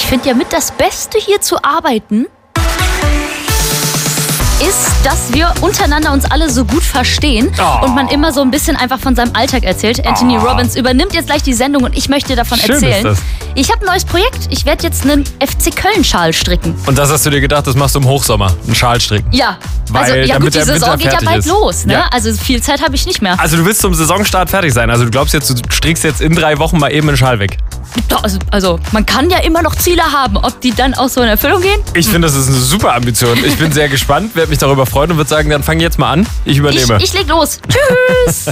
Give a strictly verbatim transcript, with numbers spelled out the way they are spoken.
Ich finde ja mit das Beste hier zu arbeiten ist, dass wir untereinander uns alle so gut verstehen oh. und man immer so ein bisschen einfach von seinem Alltag erzählt. Anthony oh. Robbins übernimmt jetzt gleich die Sendung und ich möchte davon Schön erzählen. Ist das. Ich habe ein neues Projekt. Ich werde jetzt einen F C Köln-Schal stricken. Und das hast du dir gedacht, das machst du im Hochsommer, einen Schal stricken? Ja, Weil, also ja damit gut, die der Saison Winter geht ja fertig bald ist. los. Ne? Ja. Also viel Zeit habe ich nicht mehr. Also du willst zum Saisonstart fertig sein. Also du glaubst jetzt, du strickst jetzt in drei Wochen mal eben einen Schal weg. Also, also man kann ja immer noch Ziele haben. Ob die dann auch so in Erfüllung gehen? Ich finde, das ist eine super Ambition. Ich bin sehr gespannt, werde mich darüber freuen und würde sagen, dann fang jetzt mal an. Ich übernehme. Ich, ich leg los. Tschüss.